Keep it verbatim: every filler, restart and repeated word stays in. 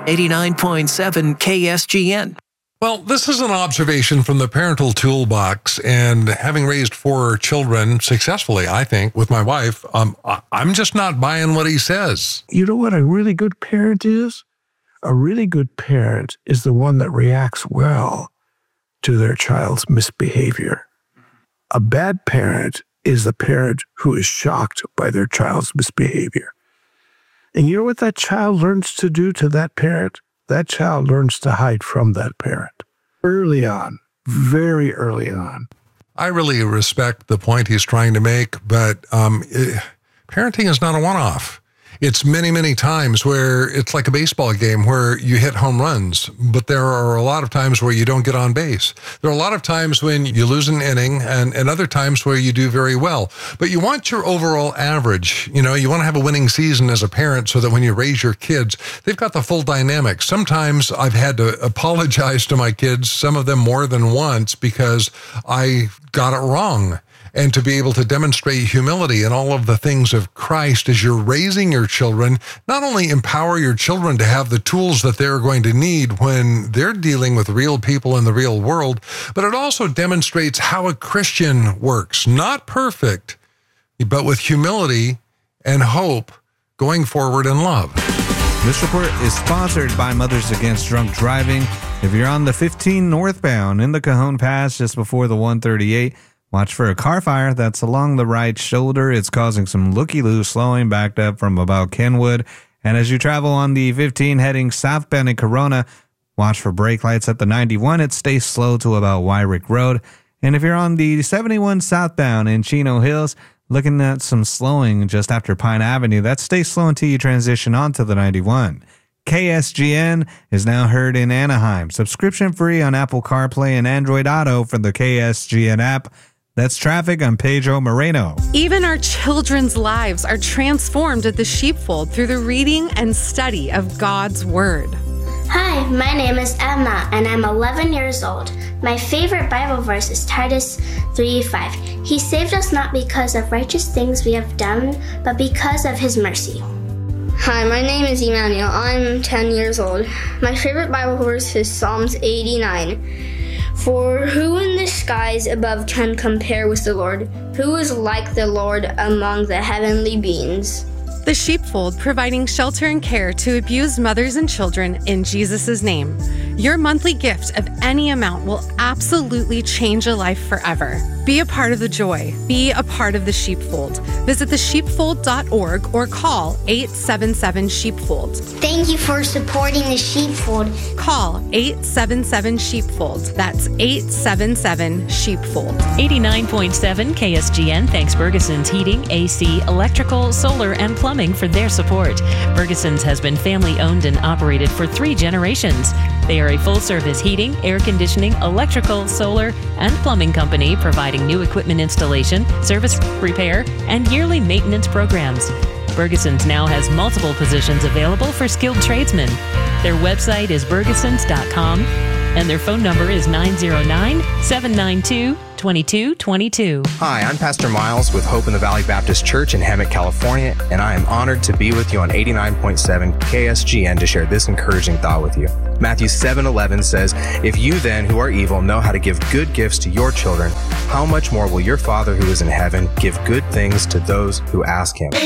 eighty-nine point seven K S G N. Well, this is an observation from the parental toolbox, and having raised four children successfully, I think, with my wife, um, I'm just not buying what he says. You know what a really good parent is? A really good parent is the one that reacts well to their child's misbehavior. A bad parent is the parent who is shocked by their child's misbehavior. And you know what that child learns to do to that parent? That child learns to hide from that parent early on, very early on. I really respect the point he's trying to make, but um, it, parenting is not a one-off. It's many, many times where it's like a baseball game where you hit home runs, but there are a lot of times where you don't get on base. There are a lot of times when you lose an inning and, and other times where you do very well. But you want your overall average. You know, you want to have a winning season as a parent so that when you raise your kids, they've got the full dynamic. Sometimes I've had to apologize to my kids, some of them more than once, because I got it wrong. And to be able to demonstrate humility and all of the things of Christ as you're raising your children, not only empower your children to have the tools that they're going to need when they're dealing with real people in the real world, but it also demonstrates how a Christian works. Not perfect, but with humility and hope going forward in love. This report is sponsored by Mothers Against Drunk Driving. If you're on the fifteen northbound in the Cajon Pass just before the one thirty-eight, watch for a car fire that's along the right shoulder. It's causing some looky-loo slowing backed up from about Kenwood. And as you travel on the fifteen heading southbound in Corona, watch for brake lights at the ninety-one. It stays slow to about Wyrick Road. And if you're on the seventy-one southbound in Chino Hills, looking at some slowing just after Pine Avenue, that stays slow until you transition onto the ninety-one. K S G N is now heard in Anaheim. Subscription free on Apple CarPlay and Android Auto for the K S G N app. That's traffic on Pedro Moreno. Even our children's lives are transformed at the Sheepfold through the reading and study of God's Word. Hi, my name is Emma, and I'm eleven years old. My favorite Bible verse is Titus three five. He saved us not because of righteous things we have done, but because of his mercy. Hi, my name is Emmanuel. I'm ten years old. My favorite Bible verse is Psalms eighty-nine. For who in the skies above can compare with the Lord? Who is like the Lord among the heavenly beings? The Sheepfold, providing shelter and care to abused mothers and children in Jesus' name. Your monthly gift of any amount will absolutely change a life forever. Be a part of the joy. Be a part of the Sheepfold. Visit the sheepfold dot org or call eight seven seven sheepfold. Thank you for supporting the Sheepfold. Call eight seven seven sheepfold. That's eight seven seven sheepfold. eighty-nine point seven K S G N thanks Bergeson's Heating, A C, Electrical, Solar, and Plumbing for their support. Bergeson's has been family owned and operated for three generations. They are a full-service heating, air conditioning, electrical, solar, and plumbing company providing new equipment installation, service, repair, and yearly maintenance programs. Bergeson's now has multiple positions available for skilled tradesmen. Their website is bergesons dot com, and their phone number is nine zero nine, seven nine two, two two two two. Hi, I'm Pastor Miles with Hope in the Valley Baptist Church in Hemet, California, and I am honored to be with you on eighty-nine point seven K S G N to share this encouraging thought with you. Matthew seven eleven says, "If you then, who are evil, know how to give good gifts to your children, how much more will your Father who is in heaven give good things to those who ask him?"